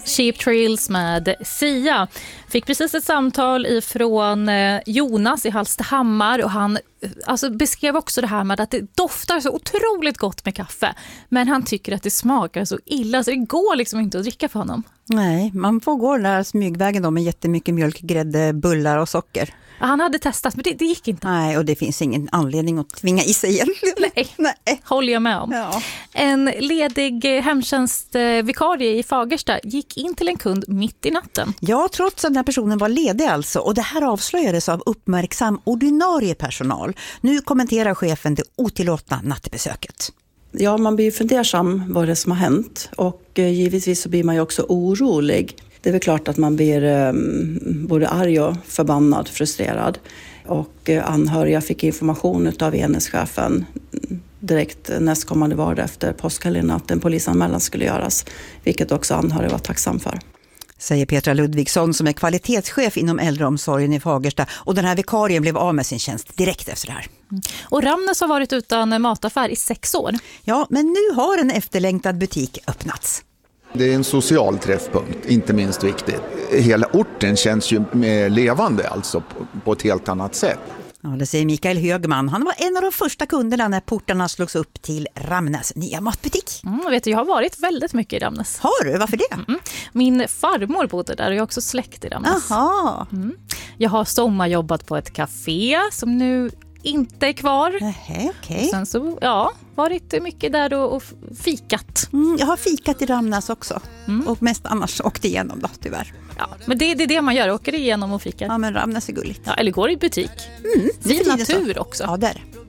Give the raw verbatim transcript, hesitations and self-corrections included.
Cheap Thrills med Sia. Fick precis ett samtal ifrån Jonas i Hallstahammar och han alltså, beskrev också det här med att det doftar så otroligt gott med kaffe. Men han tycker att det smakar så illa så det går liksom inte att dricka för honom. Nej, man får gå den där smygvägen då med jättemycket mjölk, grädde, bullar och socker. Han hade testat men det, det gick inte. Nej, och det finns ingen anledning att tvinga i sig egentligen. Nej, Nej. håller jag med om. Ja. En ledig hemtjänstvikarie i Fagersta gick in till en kund mitt i natten. Ja, trots att den här personen var ledig alltså. Och det här avslöjades av uppmärksam ordinarie personal. Nu kommenterar chefen det otillåtna nattbesöket. Ja, man blir ju fundersam vad det som har hänt. Och eh, givetvis så blir man ju också orolig. Det är väl klart att man blir eh, både arg och förbannad, frustrerad. Och eh, anhöriga fick information av enhetschefen direkt nästkommande vardag efter påskhelgen att en polisanmälan skulle göras. Vilket också anhöriga var tacksam för. Säger Petra Ludvigsson som är kvalitetschef inom äldreomsorgen i Fagersta. Och den här vikarien blev av med sin tjänst direkt efter det här. Mm. Och Ramnes har varit utan mataffär i sex år. Ja, men nu har en efterlängtad butik öppnats. Det är en social träffpunkt, inte minst viktigt. Hela orten känns ju levande alltså på, på ett helt annat sätt. Ja, det säger Mikael Högman. Han var en av de första kunderna när portarna slogs upp till Ramnes nya matbutik. Mm, vet du, jag har varit väldigt mycket i Ramnes. Har du? Varför det? Mm. Min farmor bodde där och jag är också släkt i Ramnes. Aha. Mm. Jag har sommarjobbat på ett café som nu inte är kvar. Nähä, okej. Sen så, ja, varit mycket där och, och fikat. Mm, jag har fikat i Ramnes också. Mm. Och mest annars åkte igenom då, tyvärr. Ja, men det, det är det man gör, åker igenom och fikar. Ja, men Ramnes är gulligt. Ja, eller går i butik. Mm, fin natur så. också. Ja, där.